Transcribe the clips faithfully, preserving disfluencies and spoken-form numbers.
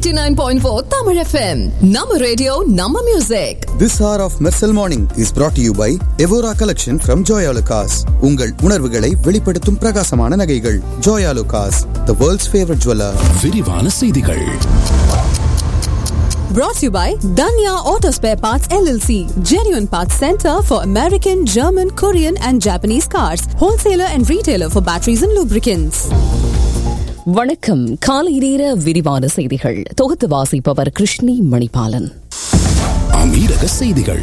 eighty-nine point four Tamil F M. Nama radio, Nama music. This hour of Mersal Morning is brought to you by Evora Collection from Joyalukas. உங்கள் உணர்வுகளை வெளிப்படுத்தும் பிரகாசமான நகைகள். Joyalukas, the world's favorite jeweler. விரிவான செய்திகள். Brought to you by Danya Auto Spare Parts L L C. Genuine Parts Center for American, German, Korean and Japanese cars. Wholesaler and retailer for batteries and lubricants. வணக்கம். காலை நேர விரிவான செய்திகள் தொகுத்து வாசிப்பவர் கிருஷ்ணி மணிபாலன். அமீரக செய்திகள்.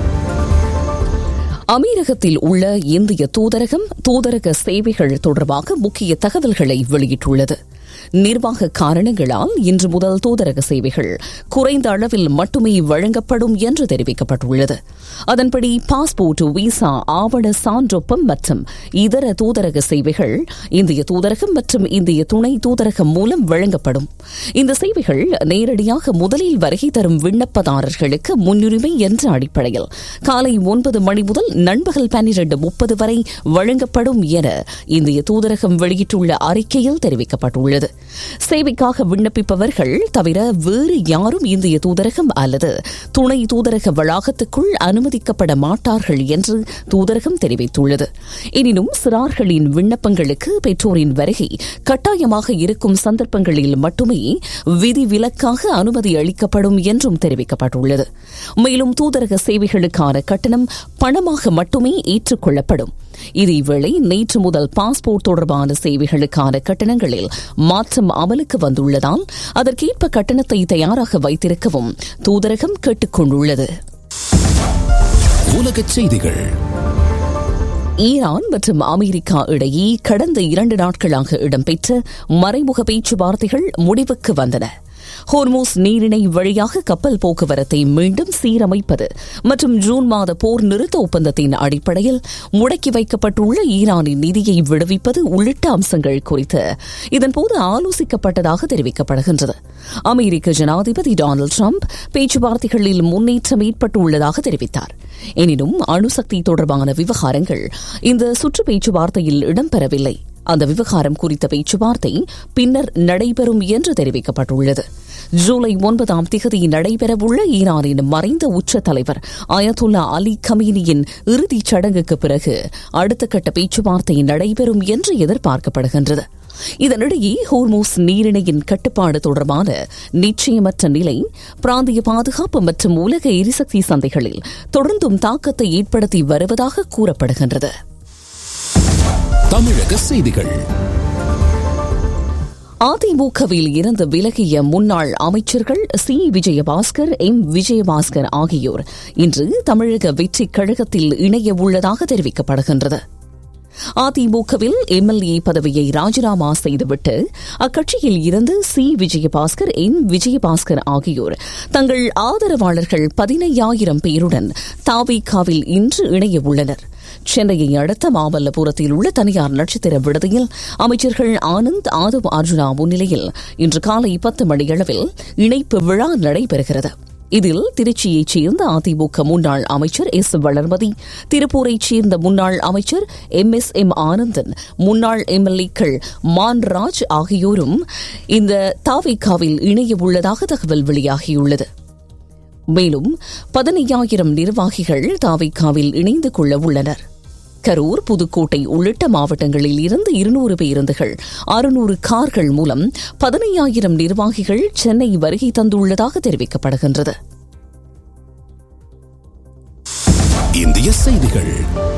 அமீரகத்தில் உள்ள இந்திய தூதரகம் தூதரக சேவைகள் தொடர்பாக முக்கிய தகவல்களை வெளியிட்டுள்ளது. நிர்வாக காரணங்களால் இன்று முதல் தூதரக சேவைகள் குறைந்த அளவில் மட்டுமே வழங்கப்படும் என்று தெரிவிக்கப்பட்டுள்ளது. அதன்படி பாஸ்போர்ட், விசா, ஆவண சான்றொப்பம் மற்றும் இதர தூதரக சேவைகள் இந்திய தூதரகம் மற்றும் இந்திய துணை தூதரகம் மூலம் வழங்கப்படும். இந்த சேவைகள் நேரடியாக முதலில் வருகை தரும் விண்ணப்பதாரர்களுக்கு முன்னுரிமை என்ற அடிப்படையில் காலை ஒன்பது மணி முதல் நண்பகல் பன்னிரண்டு முப்பது வரை வழங்கப்படும் என இந்திய தூதரகம் வெளியிட்டுள்ள அறிக்கையில் தெரிவிக்கப்பட்டுள்ளது. சேவைக்காக விண்ணப்பிப்பவர்கள் தவிர வேறு யாரும் இந்திய தூதரகம் அல்லது துணை தூதரக வளாகத்துக்குள் அனுமதிக்கப்பட மாட்டார்கள் என்று தூதரகம் தெரிவித்துள்ளது. எனினும் சிறார்களின் விண்ணப்பங்களுக்கு பெற்றோரின் வருகை கட்டாயமாக இருக்கும் சந்தர்ப்பங்களில் மட்டுமே விதிவிலக்காக அனுமதி அளிக்கப்படும் என்றும் தெரிவிக்கப்பட்டுள்ளது. மேலும் தூதரக சேவைகளுக்கான கட்டணம் பணமாக மட்டுமே ஏற்றுக்கொள்ளப்படும். இதேவேளை நேற்று முதல் பாஸ்போர்ட் தொடர்பான சேவைகளுக்கான கட்டணங்களில் மாற்றம் அமலுக்கு வந்துள்ளதால் அதற்கேற்ப கட்டணத்தை தயாராக வைத்திருக்கவும் தூதரகம் கேட்டுக் கொண்டுள்ளது. உலகச் செய்திகள். ஈரான் மற்றும் அமெரிக்கா இடையே கடந்த இரண்டு நாட்களாக இடம்பெற்ற மறைமுக பேச்சுவார்த்தைகள் முடிவுக்கு வந்தன. ஹோர்மூஸ் நீரிணை வழியாக கப்பல் போக்குவரத்தை மீண்டும் சீரமைப்பது மற்றும் ஜூன் மாத போர் நிறுத்த ஒப்பந்தத்தின் அடிப்படையில் முடக்கி வைக்கப்பட்டுள்ள ஈரானின் நிதியை விடுவிப்பது உள்ளிட்ட அம்சங்கள் குறித்து இதன்போது ஆலோசிக்கப்பட்டதாக தெரிவிக்கப்படுகின்றது. அமெரிக்க ஜனாதிபதி டொனால்டு டிரம்ப் பேச்சுவார்த்தைகளில் முன்னேற்றம் ஏற்பட்டுள்ளதாக தெரிவித்தார். எனினும் அணுசக்தி தொடர்பான விவகாரங்கள் இந்த சுற்று பேச்சுவார்த்தையில் இடம்பெறவில்லை. அந்த விவகாரம் குறித்த பேச்சுவார்த்தை பின்னர் நடைபெறும் என்று தெரிவிக்கப்பட்டுள்ளது. ஜூலை ஒன்பதாம் திகதி நடைபெறவுள்ள ஈரானின் மறைந்த உச்ச தலைவர் அயத்துல்லா அலி கமீனியின் இறுதிச் சடங்குக்கு பிறகு அடுத்த கட்ட பேச்சுவார்த்தை நடைபெறும் என்று எதிர்பார்க்கப்படுகின்றது. இதனிடையே ஹோர்மூஸ் நீரிணையின் கட்டுப்பாடு தொடர்பான நிச்சயமற்ற நிலை பிராந்திய பாதுகாப்பு மற்றும் உலக எரிசக்தி சந்தைகளில் தொடர்ந்தும் தாக்கத்தை ஏற்படுத்தி வருவதாக கூறப்படுகின்றது. தமிழக செய்திகள். அதிமுகவில் இருந்து விலகிய முன்னாள் அமைச்சர்கள் சி விஜயபாஸ்கர், எம் விஜயபாஸ்கர் ஆகியோர் இன்று தமிழக வெற்றிக் கழகத்தில் இணைய உள்ளதாக தெரிவிக்கப்படுகின்றது. அதிமுகவில் எம்எல்ஏ பதவியை ராஜினாமா செய்துவிட்டு அக்கட்சியில் இருந்து சி விஜயபாஸ்கர், என் விஜயபாஸ்கர் ஆகியோர் தங்கள் ஆதரவாளர்கள் பதினையாயிரம் பேருடன் தாவிகாவில் இன்று இணைய உள்ளனர். சென்னையை அடுத்த மாமல்லபுரத்தில் உள்ள தனியார் நட்சத்திர விடுதியில் அமைச்சர்கள் ஆனந்த், ஆதவ் அர்ஜுனா முன்னிலையில் இன்று காலை பத்து மணியளவில் இணைப்பு விழா நடைபெறுகிறது. இதில் திருச்சியைச் சேர்ந்த அதிமுக முன்னாள் அமைச்சர் எஸ் வளர்மதி, திருப்பூரைச் சேர்ந்த முன்னாள் அமைச்சர் எம் எஸ் எம் ஆனந்தன், முன்னாள் எம்எல்ஏக்கள் மான்ராஜ் ஆகியோரும் இந்த தாவேகாவில் இணைய உள்ளதாக தகவல் வெளியாகியுள்ளது. மேலும் பதினையாயிரம் நிர்வாகிகள் தாவேகாவில் இணைந்து கொள்ள உள்ளனர். கரூர், புதுக்கோட்டை உள்ளிட்ட மாவட்டங்களில் இருந்து இருநூறு பேருந்துகள், அறுநூறு கார்கள் மூலம் பதினையாயிரம் நிர்வாகிகள் சென்னை வருகை தந்துள்ளதாக தெரிவிக்கப்படுகின்றது. இந்திய செய்திகள்.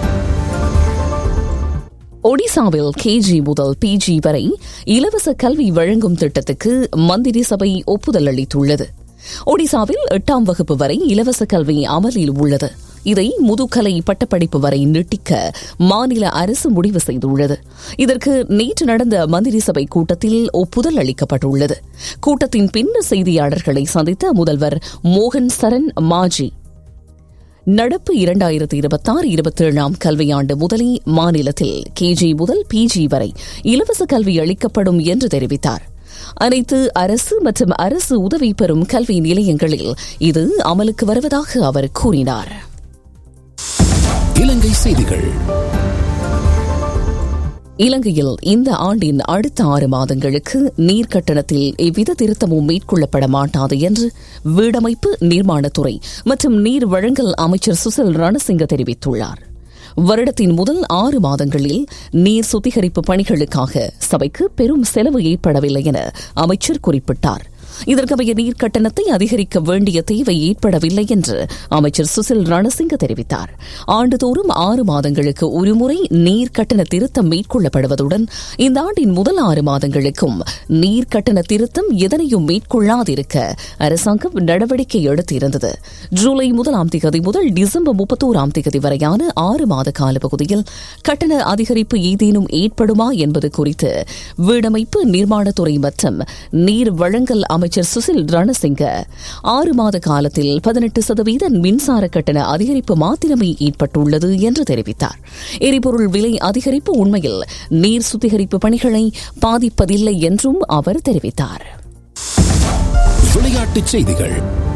ஒடிசாவில் கேஜி முதல் பிஜி வரை இலவச கல்வி வழங்கும் திட்டத்துக்கு மந்திரி சபை ஒப்புதல் அளித்துள்ளது. ஒடிசாவில் எட்டாம் வகுப்பு வரை இலவச கல்வி அமலில் உள்ளது. இதை முதுகலை பட்டப்படிப்பு வரை நீட்டிக்க மாநில அரசு முடிவு செய்துள்ளது. இதற்கு நேற்று நடந்த மந்திரி சபை கூட்டத்தில் ஒப்புதல் அளிக்கப்பட்டுள்ளது. கூட்டத்தின் பின் செய்தியாளர்களை சந்தித்த முதல்வர் மோகன் சரண் மாஜி, நடப்பு இரண்டாயிரத்தி இருபத்தாறு இருபத்தேழாம் கல்வியாண்டு முதலே மாநிலத்தில் கேஜி முதல் பிஜி வரை இலவச கல்வி அளிக்கப்படும் என்று தெரிவித்தார். அனைத்து அரசு மற்றும் அரசு உதவி பெறும் கல்வி நிலையங்களில் இது அமலுக்கு வருவதாக அவர் கூறினார். இலங்கை செய்திகள். இலங்கையில் இந்த ஆண்டின் அடுத்த ஆறு மாதங்களுக்கு நீர் கட்டணத்தில் எவ்வித திருத்தமும் மேற்கொள்ளப்பட மாட்டாது என்று வீடமைப்பு நிர்மாணத்துறை மற்றும் நீர் வழங்கல் அமைச்சர் சுசில் ரணசிங்க தெரிவித்துள்ளார். வருடத்தின் முதல் ஆறு மாதங்களில் நீர் சுத்திகரிப்பு பணிகளுக்காக சபைக்கு பெரும் செலவு ஏற்படவில்லை என அமைச்சர் குறிப்பிட்டார். இதற்கமைய நீர் கட்டணத்தை அதிகரிக்க வேண்டிய தேவை ஏற்படவில்லை என்று அமைச்சர் சுசில் ரணசிங்க தெரிவித்தார். ஆண்டுதோறும் ஆறு மாதங்களுக்கு ஒருமுறை நீர் கட்டண திருத்தம் மேற்கொள்ளப்படுவதுடன் இந்த ஆண்டின் முதல் ஆறு மாதங்களுக்கும் நீர் கட்டண திருத்தம் எதனையும் மேற்கொள்ளாதிருக்க அரசாங்கம் நடவடிக்கை எடுத்திருந்தது. ஜூலை முதலாம் தேதி முதல் டிசம்பர் முப்பத்தோராம் தேதி வரையான ஆறு மாத கால பகுதியில் கட்டண அதிகரிப்பு ஏதேனும் ஏற்படுமா என்பது குறித்து வீடமைப்பு நிர்மாணத்துறை மற்றும் நீர் வழங்கல் அமைச்சர் சுசில் ரணசிங்க ஆறு மாத காலத்தில் பதினெட்டு சதவீத மின்சார கட்டண அதிகரிப்பு மாத்திரமே ஏற்பட்டுள்ளது என்று தெரிவித்தார். எரிபொருள் விலை அதிகரிப்பு உண்மையில் நீர் சுத்திகரிப்பு பணிகளை பாதிப்பதில்லை என்றும் அவர் தெரிவித்தார். விளையாட்டுச் செய்திகள்.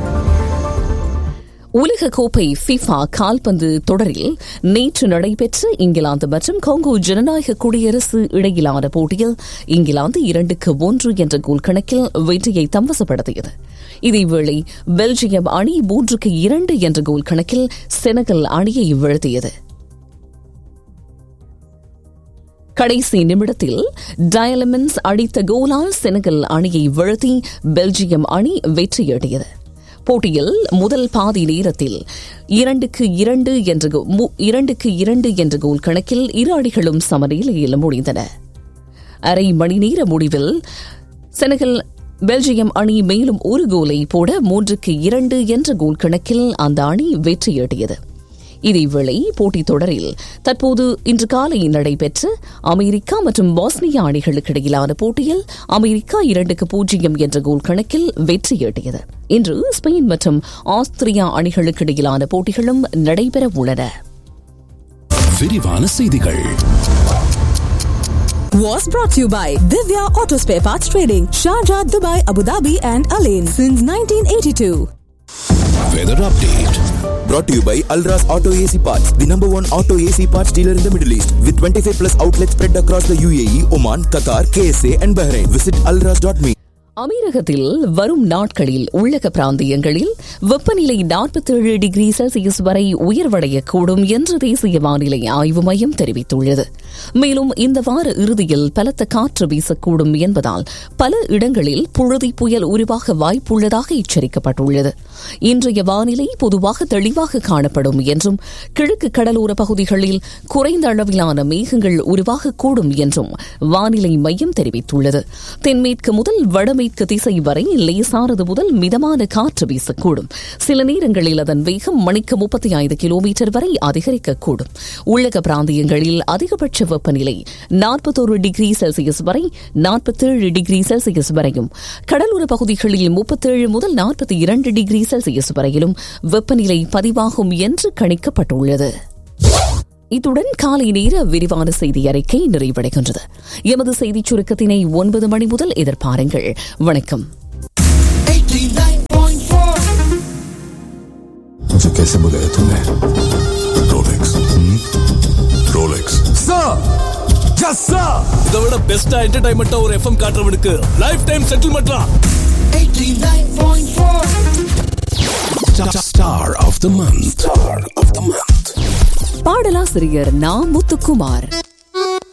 உலகக்கோப்பை ஃபிஃபா கால்பந்து தொடரில் நேற்று நடைபெற்ற இங்கிலாந்து மற்றும் காங்கோ ஜனநாயக குடியரசு இடையிலான போட்டியில் இங்கிலாந்து இரண்டுக்கு ஒன்று என்ற கோல் கணக்கில் வெற்றியை தம்வசப்படுத்தியது. இதேவேளை பெல்ஜியம் அணி மூன்றுக்கு இரண்டு என்ற கோல் கணக்கில் செனகல் அணியை வீழ்த்தியது. கடைசி நிமிடத்தில் டயலமென்ஸ் அடித்த கோலால் செனகல் அணியை வீழ்த்தி பெல்ஜியம் அணி வெற்றியீட்டியது. போட்டியில் முதல் பாதி நேரத்தில் இரண்டுக்கு இரண்டு என்ற இரண்டுக்கு இரண்டு என்ற கோல் கணக்கில் இரு அணிகளும் சமநிலையில் முடிந்தன. அரை மணி நேர முடிவில் செனகல் பெல்ஜியம் அணி மேலும் ஒரு கோலை போட மூன்றுக்கு இரண்டு என்ற கோல் கணக்கில் அந்த அணி வெற்றியீட்டியது. இதேவேளை போட்டித் தொடரில் தற்போது இன்று காலை நடைபெற்ற அமெரிக்கா மற்றும் பாஸ்னியா அணிகளுக்கு இடையிலான போட்டியில் அமெரிக்கா இரண்டுக்கு பூஜ்ஜியம் என்ற கோல் கணக்கில் வெற்றியீட்டியது. இன்று ஸ்பெயின் மற்றும் ஆஸ்திரியா அணிகளுக்கு இடையிலான போட்டிகளும் நடைபெற உள்ளன. விரிவான செய்திகள். Was brought to you by Divya Auto Spare Parts Trading, Sharjah, Dubai, Abu Dhabi and Alain since nineteen eighty-two. Weather update. Brought to you by Alras Auto A C Parts, the number one auto A C parts dealer in the Middle East, with twenty-five plus outlets spread across the U A E, Oman, Qatar, K S A and Bahrain. Visit alras dot me. அமீரகத்தில் வரும் நாட்களில் உள்ளக பிராந்தியங்களில் வெப்பநிலை நாற்பத்தேழு degree Celsius வரை உயர்வடையக்கூடும் என்று தேசிய வானிலை ஆய்வு மையம் தெரிவித்துள்ளது. மேலும் இந்த வார இறுதியில் பலத்த காற்று வீசக்கூடும் என்பதால் பல இடங்களில் புழுதி புயல் உருவாக வாய்ப்புள்ளதாக எச்சரிக்கப்பட்டுள்ளது. இன்றைய வானிலை பொதுவாக தெளிவாக காணப்படும் என்றும் கிழக்கு கடலோர பகுதிகளில் குறைந்த அளவிலான மேகங்கள் உருவாகக்கூடும் என்றும் வானிலை மையம் தெரிவித்துள்ளது. தென்மேற்கு முதல் வடமே மேற்கு திசை வரை லேசானது முதல் மிதமான காற்று வீசக்கூடும். சில நேரங்களில் அதன் வேகம் மணிக்கு முப்பத்தி ஐந்து கிலோமீட்டர் வரை அதிகரிக்கக்கூடும். உள்ளக பிராந்தியங்களில் அதிகபட்ச வெப்பநிலை நாற்பத்தொரு டிகிரி செல்சியஸ் வரை நாற்பத்தேழு டிகிரி செல்சியஸ் வரையும், கடலோர பகுதிகளில் முப்பத்தேழு முதல் நாற்பத்தி இரண்டு டிகிரி செல்சியஸ் வரையிலும் வெப்பநிலை பதிவாகும் என்று கணிக்கப்பட்டுள்ளது. இத்துடன் காலை நேர விரிவான செய்தி அறிக்கை நிறைவடைகின்றது. எமது செய்திச் சுருக்கத்தினை ஒன்பது மணி முதல் எதிர்பாருங்கள். வணக்கம். இதை விட பெஸ்டா என்டர்டைன்மெண்டா ஒரு FM காட்டுறவனுக்கு life time செட்டில்மெண்ட்லாம். Star of the month. Star of the month. பாடலாசிரியர் நா முத்துக்குமார்.